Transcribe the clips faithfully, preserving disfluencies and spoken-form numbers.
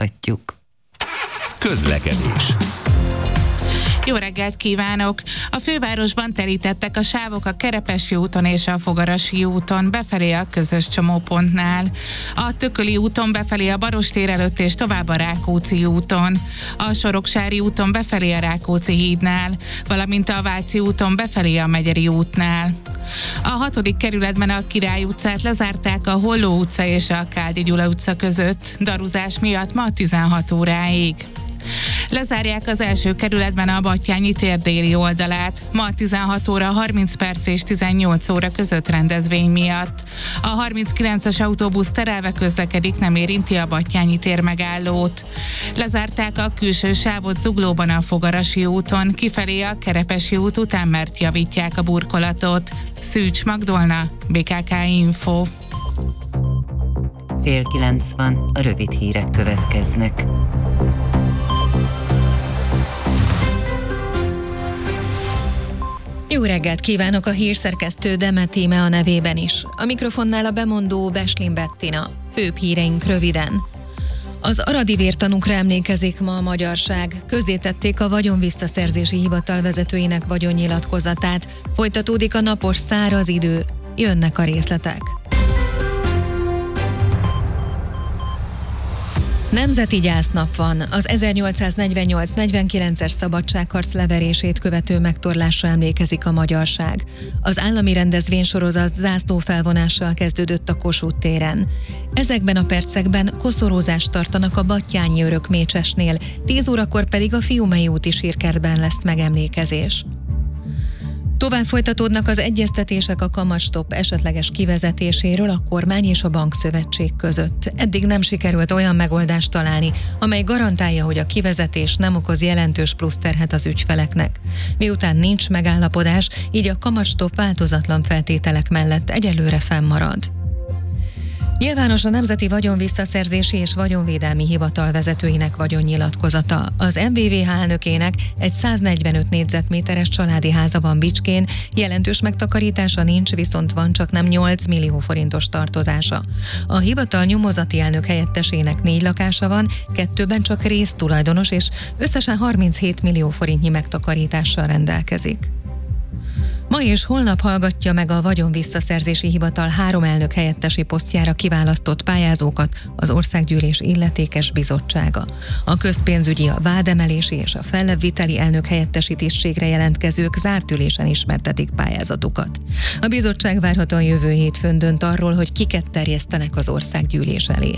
folytatjuk. Közlekedés. Jó reggelt kívánok! A fővárosban terítettek a sávok a Kerepesi úton és a Fogarasi úton befelé a közös csomópontnál. A Tököli úton befelé a Barostér előtt és tovább a Rákóczi úton. A Soroksári úton befelé a Rákóczi hídnál, valamint a Váci úton befelé a Megyeri útnál. A hatodik kerületben a Király utcát lezárták a Holló utca és a Káldi Gyula utca között, daruzás miatt ma tizenhat óráig. Lezárják az első kerületben a Battyányi tér déli oldalát, ma tizenhat óra harminc perc és tizennyolc óra között rendezvény miatt. A harminckilences autóbusz terelve közlekedik, nem érinti a Battyányi tér megállót. Lezárták a külső sávot Zuglóban a Fogarasi úton, kifelé a Kerepesi út után, mert javítják a burkolatot. Szűcs Magdolna, bé ká ká Info. Fél kilenc van, a rövid hírek következnek. Jó reggelt kívánok, a hírszerkesztő Demet Íme a nevében is. A mikrofonnál a bemondó Beslin Bettina. Főbb híreink röviden. Az aradi vértanúkra emlékezik ma a magyarság. Közzétették a vagyonvisszaszerzési hivatal vezetőinek vagyonnyilatkozatát. Folytatódik a napos száraz idő. Jönnek a részletek. Nemzeti gyásznap van. Az ezernyolcszáznegyvennyolc negyvenkilences szabadságharc leverését követő megtorlásra emlékezik a magyarság. Az állami rendezvénysorozat zászlófelvonással kezdődött a Kossuth téren. Ezekben a percekben koszorúzást tartanak a Battyányi Örökmécsesnél, tíz órakor pedig a Fiumei úti sírkertben lesz megemlékezés. Tovább folytatódnak az egyeztetések a kamatstopp esetleges kivezetéséről a kormány és a bankszövetség között. Eddig nem sikerült olyan megoldást találni, amely garantálja, hogy a kivezetés nem okoz jelentős pluszterhet az ügyfeleknek. Miután nincs megállapodás, így a kamatstopp változatlan feltételek mellett egyelőre fennmarad. Nyilvános a Nemzeti Vagyonvisszaszerzési és Vagyonvédelmi Hivatal vezetőinek vagyonnyilatkozata. Az em vé vé há elnökének egy száznegyvenöt négyzetméteres családi háza van Bicskén, jelentős megtakarítása nincs, viszont van csak nem nyolc millió forintos tartozása. A hivatal nyomozati elnök helyettesének négy lakása van, kettőben csak résztulajdonos, és összesen harminchét millió forintnyi megtakarítással rendelkezik. Ma és holnap hallgatja meg a Vagyonvisszaszerzési Hivatal három elnök helyettesi posztjára kiválasztott pályázókat az Országgyűlés illetékes bizottsága. A közpénzügyi, a vádemelési és a fellebbviteli elnök helyettesi tisztségre jelentkezők zárt ülésen ismertetik pályázatukat. A bizottság várhatóan jövő hétfőn dönt arról, hogy kiket terjesztenek az Országgyűlés elé.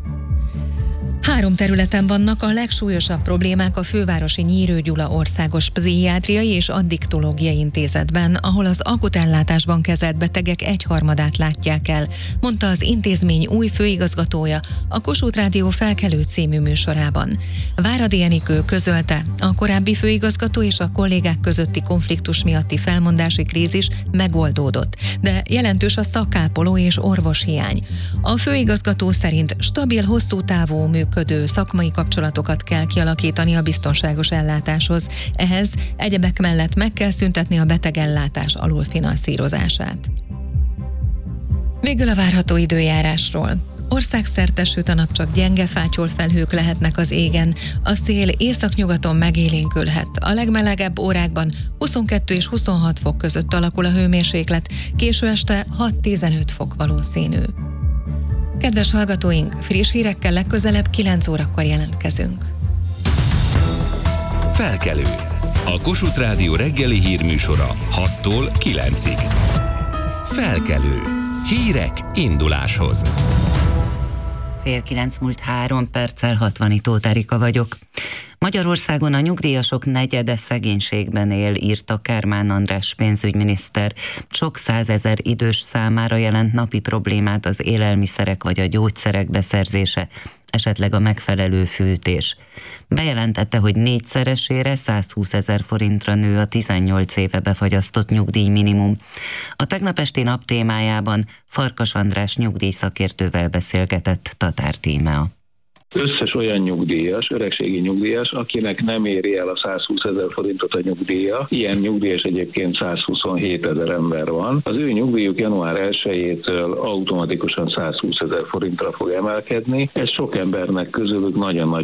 Három területen vannak a legsúlyosabb problémák a fővárosi Nyírő Gyula Országos Pszichiátriai és Addiktológiai Intézetben, ahol az akut ellátásban kezelt betegek egyharmadát látják el, mondta az intézmény új főigazgatója a Kossuth Rádió Felkelő című műsorában. Váradi Enikő közölte, a korábbi főigazgató és a kollégák közötti konfliktus miatti felmondási krízis megoldódott, de jelentős a szakápoló és orvoshiány. A főigazgató szerint stabil, hosszú távú működő szakmai kapcsolatokat kell kialakítani a biztonságos ellátáshoz. Ehhez egyebek mellett meg kell szüntetni a betegellátás alulfinanszírozását. Végül a várható időjárásról. Országszerte süt a nap, csak gyenge fátyol felhők lehetnek az égen. A szél északnyugaton megélénkülhet. A legmelegebb órákban huszonkettő és huszonhat fok között alakul a hőmérséklet, késő este hat-tizenöt fok valószínű. Kedves hallgatóink, friss hírekkel legközelebb kilenc órakor jelentkezünk. Felkelő. A Kossuth Rádió reggeli hírműsora hattól kilencig. Felkelő. Hírek induláshoz. Fél kilenc múlt három perccel, Hatvani Tóth Erika vagyok. Magyarországon a nyugdíjasok negyede szegénységben él, írta Kármán András pénzügyminiszter. Sok százezer idős számára jelent napi problémát az élelmiszerek vagy a gyógyszerek beszerzése, esetleg a megfelelő fűtés. Bejelentette, hogy négyszeresére, százhúszezer forintra nő a tizennyolc éve befagyasztott nyugdíjminimum. A tegnap esti nap témájában Farkas András nyugdíjszakértővel beszélgetett Tatár Tímea. Összes olyan nyugdíjas, öregségi nyugdíjas, akinek nem éri el a százhúszezer forintot a nyugdíja, ilyen nyugdíjas egyébként százhuszonhétezer ember van, az ő nyugdíjuk január elsejétől automatikusan százhúszezer forintra fog emelkedni. Ez sok embernek közülük nagyon nagy